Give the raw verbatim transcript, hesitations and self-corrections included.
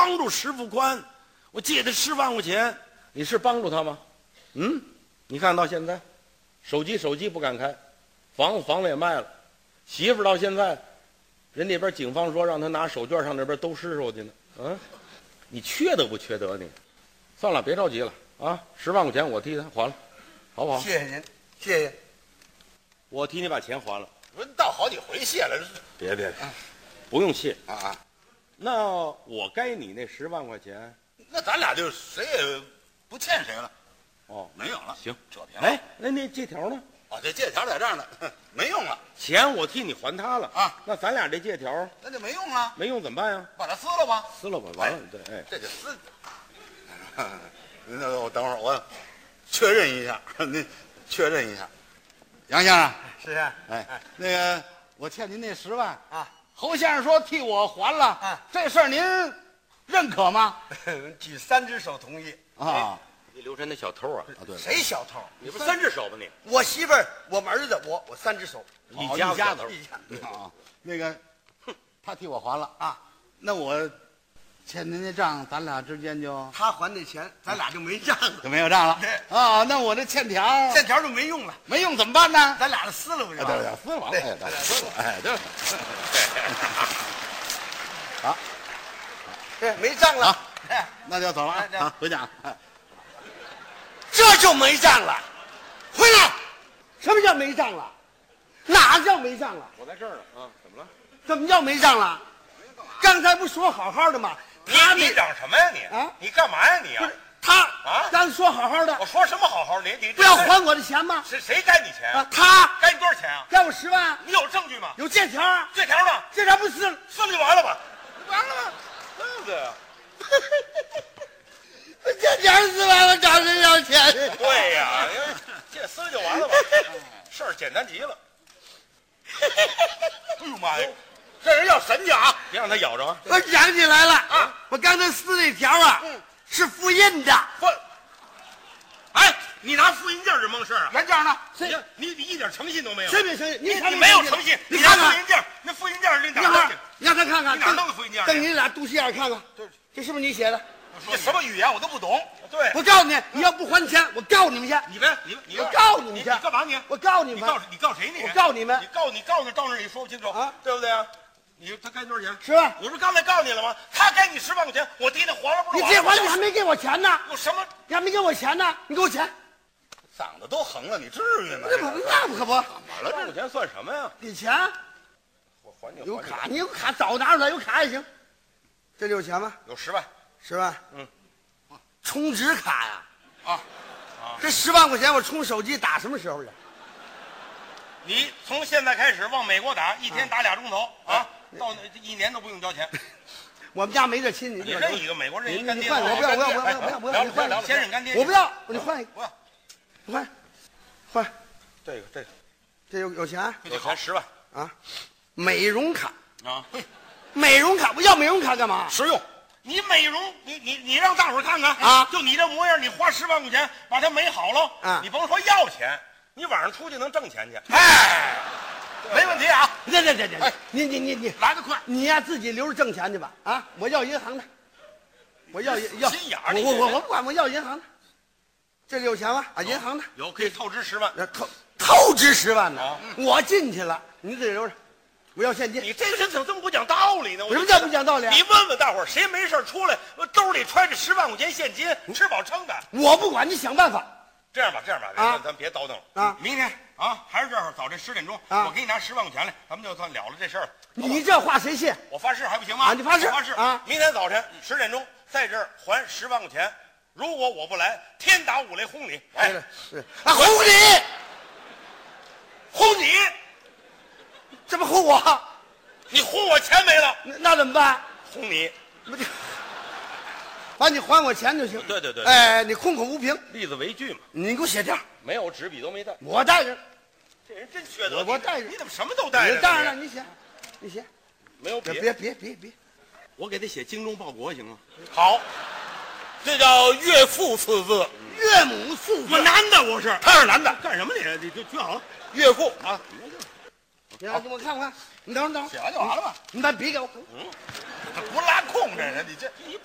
帮助石富宽，我借他十万块钱，你是帮助他吗？嗯，你看到现在，手机手机不敢开，房子房子也卖了，媳妇到现在，人那边警方说让他拿手绢上那边兜尸首去呢。嗯，你缺德不缺德你？算了，别着急了啊，十万块钱我替他还了，好不好？ 谢谢您，谢谢。 我替你把钱还了。 不是到好几回谢了， 别别别，不用谢啊啊！ 那我该你那十万块钱， 那咱俩就谁也不欠谁了。 哦， 没有了， 行， 扯平了。 哎，那那借条呢？ 哦，这借条在这儿呢，没用了。 钱我替你还他了啊， 那咱俩这借条那就没用了， 没用怎么办呀？ 把它撕了吧。 撕了吧，完了，对，哎， 这就撕。那我等会儿我确认一下，您确认一下。杨先生， 是啊， 哎，那个我欠您那十万啊， 侯先生说替我还了， 啊， 这事儿您认可吗？ 举三只手同意。 啊， 你刘晨那小偷啊！ 啊，对， 谁小偷？ 你不三只手吗你？ 我媳妇儿，我们儿子，我我三只手。 一家一家子子小偷一家啊，那个他替我还了啊， 那我欠您的账，咱俩之间就他还那钱，咱俩就没账了， 就没有账了。 对啊，那我这欠条欠条就没用了， 没用怎么办呢？ 咱俩就撕了不就完了？ 撕了完了， 对哎， 对撕了，哎，对，好， 对，没账了，哎， 那就走了哎对啊，回家。哎这就没账了。回来，什么叫没账了？哪叫没账了？ 我在这儿呢啊，怎么了？ 怎么叫没账了？刚才不说好好的吗？他你得嚷什么呀你？ 啊你干嘛呀你啊？ 不是他啊刚说好好的我，说什么好好？你你不要还我的钱吗？ 谁谁该你钱啊，？他该你多少钱啊？ 该我十万， 你有证据吗？ 有借条啊， 借条呢？ 这条不撕了， 撕了就完了吧？ 完了吗？ 对不对啊？ 我借条撕完，我找谁要钱？ 对呀，这撕了就完了吧？事儿简单极了。哎呦妈呀，这人要神去啊！别让他咬着啊！ 我想起来了啊，我刚才撕那条啊，是复印的。 不，哎，你拿复印件是蒙事儿啊？ 原件呢？ 你你你一点诚信都没有。 谁没诚信？看你你没有诚信，拿你看看， 复印件，那复印件你你看哪弄去？， 你让他看看， 你哪弄个复印件去？ 瞪你俩肚脐眼看看，这是不是你写的？ 这什么语言我都不懂。对， 我告诉你，你要不还钱，我告你们去。 你别你你我告你们你去你干嘛你？ 我告你们你告，你告谁你？ 我告你们你告你告你到那儿你说不清楚啊， 对不对啊？你他该多少钱？ 十万。 我不是刚才告诉你了吗？他该你十万块钱，我替他还了不是你完了吗？ 这还你还没给我钱呢， 有什么？ 你还没给我钱呢，你给我钱。 嗓子都横了，你至于吗？ 那不那可不， 完了，这块钱算什么呀？ 给钱我还你有还你卡，你有卡早拿出来，有卡也行。这里有钱吗？ 有十万。 十万。 嗯， 充值卡呀。 啊， 这十万块钱我充手机打什么时候去？ 你从现在开始往美国打，一天打俩钟头啊，到那一年都不用交钱。 我们家没这亲，你你认一个美国认你一干爹， 你换我不要不要不要不要不要不要，你换聊先认干爹， 我不要，你换一个， 不要你换，换， 这个这个这有有钱有钱十万啊？美容卡， 啊， 美容卡，我要美容卡干嘛？ 实用。你美容，你你你让大伙儿看看啊就你这模样，你花十万块钱把它美好了啊你甭说要钱，你晚上出去能挣钱去。 哎， 没问题啊， 这这这这哎， 你你你你来得快。 你呀自己留着挣钱去吧啊！我要银行的，我要要心眼儿你我我这人我我不管，我要银行的。这里有钱吗？啊，银行的， 有可以透支十万。 那透透支十万呢啊？ 我进去了，你自己留着，我要现金。 你这人怎么这么不讲道理呢？我什么叫不讲道理啊你问问大伙儿，谁没事出来兜里揣着十万块钱现金，吃饱撑的？ 我不管，你想办法。 这样吧，这样吧， 啊咱咱别叨叨了啊明天啊，还是这会儿早晨十点钟， 啊我给你拿十万块钱来，咱们就算了了这事儿了。 你这话谁信？ 我发誓还不行吗？ 啊你发誓我发誓啊明天早晨十点钟在这儿还十万块钱，如果我不来，天打五雷轰你！哎， 是啊，轰你， 轰你！ 这不轰我？ 你轰我钱没了， 那那怎么办？ 轰你！ 不就把你还我钱就行。 对对对对哎，你空口无凭， 立字为据嘛， 你给我写条， 没有纸笔都没带。 我带着， 这人真缺德！你我我带着你怎么什么都带着呢？ 你带着了，你写，你写， 没有笔， 别别别别别， 我给他写精忠报国行吗？好，这叫岳父四字。 岳母四我字， 男的，我是他是男的。 干什么你？你就举好了，岳父啊， 你让我看看，你等会儿等会儿， 写完就完了吧？ 你把笔给我。 不拉空，这人你这。